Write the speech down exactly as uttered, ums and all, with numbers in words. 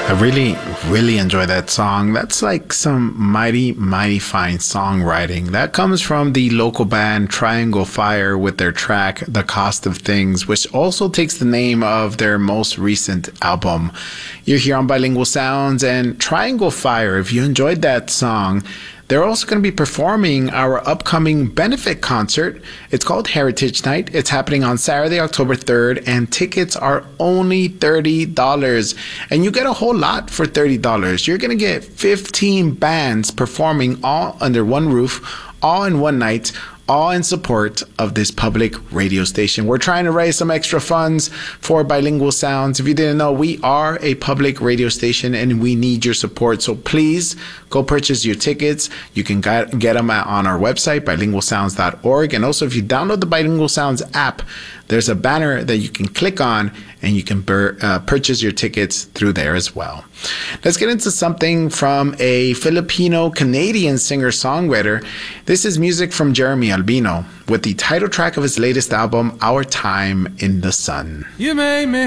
I really, really enjoy that song. That's like some mighty, mighty fine songwriting. That comes from the local band Triangle Fire with their track The Cost of Things, which also takes the name of their most recent album. You're here on Bilingual Sounds, and Triangle Fire, if you enjoyed that song, they're also going to be performing our upcoming benefit concert. It's called Heritage Night. It's happening on Saturday, October third, and tickets are only thirty dollars. And you get a whole lot for thirty dollars. You're going to get fifteen bands performing all under one roof, all in one night, all in support of this public radio station. We're trying to raise some extra funds for Bilingual Sounds. If you didn't know, we are a public radio station and we need your support. So please go purchase your tickets. You can get, get them at, on our website, bilingual sounds dot org. And also, if you download the Bilingual Sounds app, there's a banner that you can click on and you can bur- uh, purchase your tickets through there as well. Let's get into something from a Filipino-Canadian singer-songwriter. This is music from Jeremy Albino with the title track of his latest album, Our Time in the Sun. You may